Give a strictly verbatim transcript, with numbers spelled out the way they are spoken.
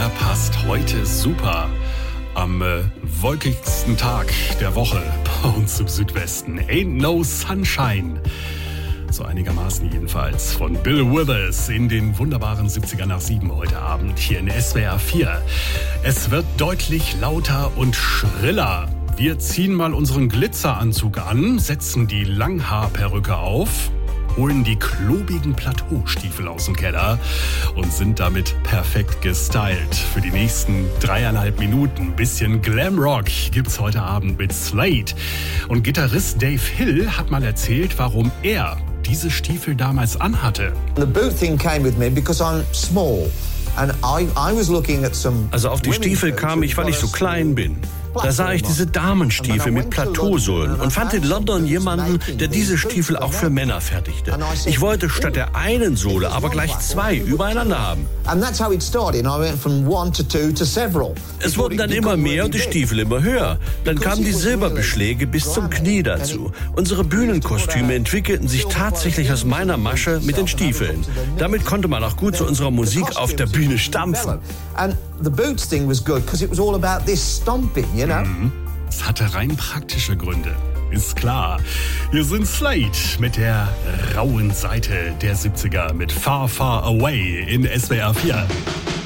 der passt heute super. Am äh, wolkigsten Tag der Woche bei uns im Südwesten. Ain't no sunshine. So einigermaßen jedenfalls. Von Bill Withers in den wunderbaren siebziger nach sieben heute Abend hier in S W R vier. Es wird deutlich lauter und schriller. Wir ziehen mal unseren Glitzeranzug an, setzen die Langhaarperücke auf, holen die klobigen Plateaustiefel aus dem Keller und sind damit perfekt gestylt. Für die nächsten dreieinhalb Minuten bisschen Glamrock gibt's heute Abend mit Slade. Und Gitarrist Dave Hill hat mal erzählt, warum er diese Stiefel damals anhatte. The boot thing came with me because I'm small. And I, I was looking at some Also auf die Stiefel kam ich, weil ich so klein bin. Da sah ich diese Damenstiefel mit Plateausohlen und fand in London jemanden, der diese Stiefel auch für Männer fertigte. Ich wollte statt der einen Sohle aber gleich zwei übereinander haben. Es wurden dann immer mehr und die Stiefel immer höher. Dann kamen die Silberbeschläge bis zum Knie dazu. Unsere Bühnenkostüme entwickelten sich tatsächlich aus meiner Masche mit den Stiefeln. Damit konnte man auch gut zu unserer Musik auf der Bühne stampfen. The boots thing was good because it was all about this stomping, you know? Es hatte rein praktische Gründe. Ist klar. Wir sind Slade mit der rauen Seite der siebziger mit Far, Far Away in S W R vier.